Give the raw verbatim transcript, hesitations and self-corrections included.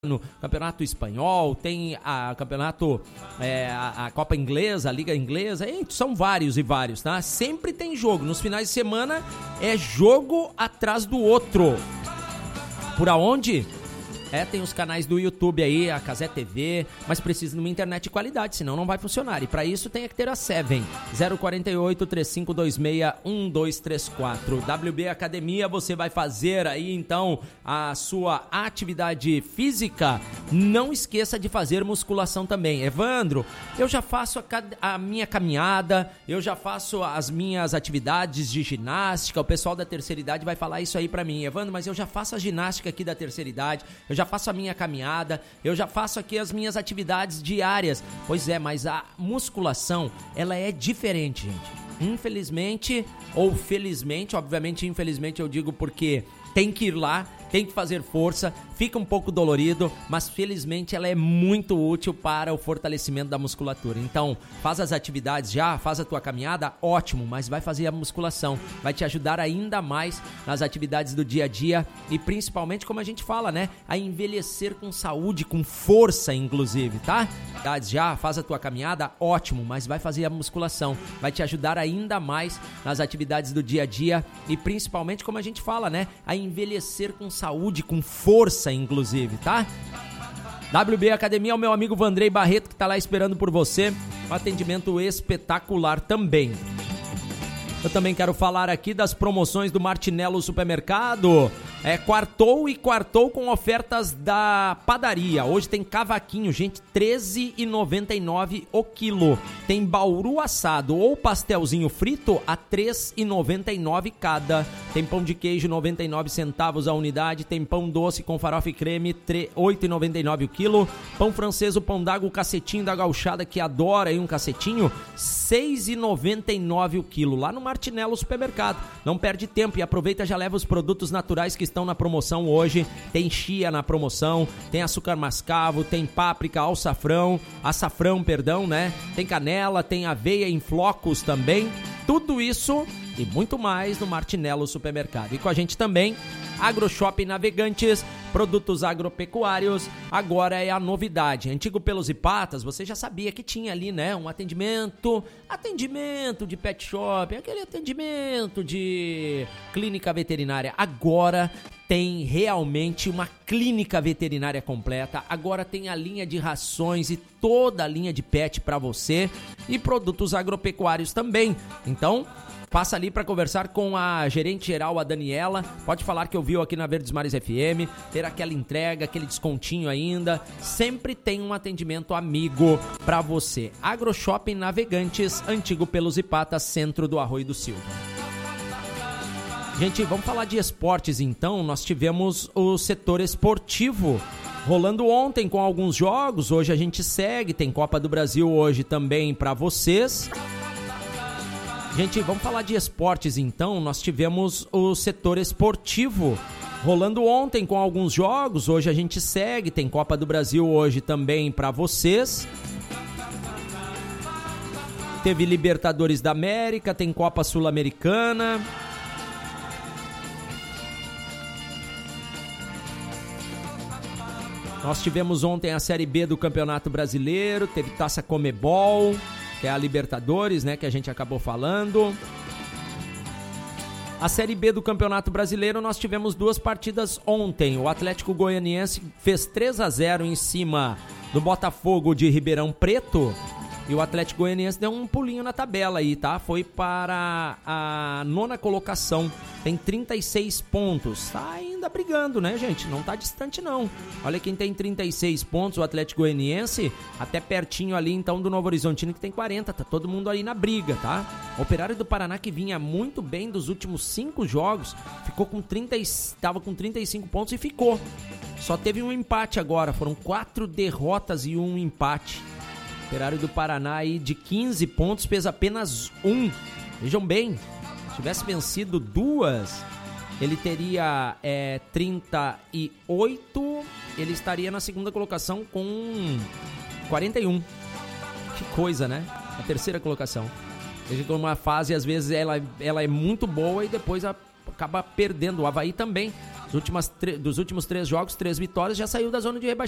no campeonato espanhol, tem a campeonato, é, a, a Copa Inglesa, a Liga Inglesa, e são vários e vários, tá? Sempre tem jogo, nos finais de semana é jogo atrás do outro. Por aonde? É, tem os canais do YouTube aí, a Cazé T V, mas precisa de uma internet de qualidade, senão não vai funcionar. E para isso tem que ter a Seven, zero quatro oito, três cinco dois seis, um dois três quatro. W B Academia, você vai fazer aí então a sua atividade física. Não esqueça de fazer musculação também. Evandro, eu já faço a, a minha caminhada, eu já faço as minhas atividades de ginástica. O pessoal da terceira idade vai falar isso aí para mim. Evandro, mas eu já faço a ginástica aqui da terceira idade, eu já já faço a minha caminhada, eu já faço aqui as minhas atividades diárias. Pois é, mas a musculação, ela é diferente, gente. Infelizmente, ou felizmente, obviamente infelizmente eu digo porque tem que ir lá, tem que fazer força, fica um pouco dolorido, mas felizmente ela é muito útil para o fortalecimento da musculatura. Então, faz as atividades já, faz a tua caminhada, ótimo, mas vai fazer a musculação, vai te ajudar ainda mais nas atividades do dia a dia e principalmente, como a gente fala, né, a envelhecer com saúde, com força, inclusive, tá? Já, faz a tua caminhada, ótimo, mas vai fazer a musculação, vai te ajudar ainda mais nas atividades do dia a dia e principalmente, como a gente fala, né, a envelhecer com saúde, com força, inclusive, tá? W B Academia, o meu amigo Vandrei Barreto, que tá lá esperando por você. Um atendimento espetacular também. Eu também quero falar aqui das promoções do Martinello Supermercado. É, quartou e quartou com ofertas da padaria. Hoje tem cavaquinho, gente, treze reais e noventa e nove centavos o quilo. Tem bauru assado ou pastelzinho frito a três reais e noventa e nove centavos cada. Tem pão de queijo, noventa e nove centavos a unidade. Tem pão doce com farofa e creme, oito reais e noventa e nove centavos o quilo. Pão francês, o pão d'água, o cacetinho da gauchada, que adora aí um cacetinho, seis reais e noventa e nove centavos o quilo. Lá no Martinello Supermercado. Não perde tempo e aproveita, já leva os produtos naturais que estão na promoção hoje. Tem chia na promoção, tem açúcar mascavo, tem páprica, alçafrão, açafrão, perdão, né? Tem canela, tem aveia em flocos também. Tudo isso e muito mais no Martinello Supermercado. E com a gente também, AgroShopping Navegantes, produtos agropecuários, agora é a novidade. Antigo Pelos e Patas, você já sabia que tinha ali, né, um atendimento, atendimento de pet shop, aquele atendimento de clínica veterinária. Agora tem realmente uma clínica veterinária completa, agora tem a linha de rações e toda a linha de pet para você e produtos agropecuários também. Então, passa ali para conversar com a gerente geral, a Daniela. Pode falar que ouviu aqui na Verdes Mares F M, ter aquela entrega, aquele descontinho ainda. Sempre tem um atendimento amigo para você. AgroShopping Navegantes, Antigo Pelos e Patas, centro do Arroio do Silva. Gente, vamos falar de esportes então. Nós tivemos o setor esportivo rolando ontem com alguns jogos. Hoje a gente segue, tem Copa do Brasil hoje também para vocês. Gente, vamos falar de esportes então. Nós tivemos o setor esportivo rolando ontem com alguns jogos. Hoje a gente segue, tem Copa do Brasil hoje também para vocês. Teve Libertadores da América, tem Copa Sul-Americana. Nós tivemos ontem a Série B do Campeonato Brasileiro, teve Taça Comebol, que é a Libertadores, né, que a gente acabou falando. A Série B do Campeonato Brasileiro, nós tivemos duas partidas ontem. O Atlético Goianiense fez três a zero em cima do Botafogo de Ribeirão Preto. E o Atlético Goianiense deu um pulinho na tabela aí, tá? Foi para a nona colocação. Tem trinta e seis pontos. Tá ainda brigando, né, gente? Não tá distante, não. Olha quem tem trinta e seis pontos, o Atlético Goianiense, até pertinho ali, então, do Novo Horizontino, que tem quarenta. Tá todo mundo aí na briga, tá? O Operário do Paraná, que vinha muito bem dos últimos cinco jogos, ficou com trinta, tava com trinta e cinco pontos e ficou. Só teve um empate agora. Foram quatro derrotas e um empate. Operário do Paraná aí de quinze pontos fez apenas um. Vejam bem, se tivesse vencido duas, ele teria é, trinta e oito, ele estaria na segunda colocação com quarenta e um. Que coisa, né? A terceira colocação. Veja que uma fase, às vezes, ela, ela é muito boa e depois a, acaba perdendo. O Avaí também, dos, últimas, dos últimos três jogos, três vitórias, já saiu da zona de rebaixamento.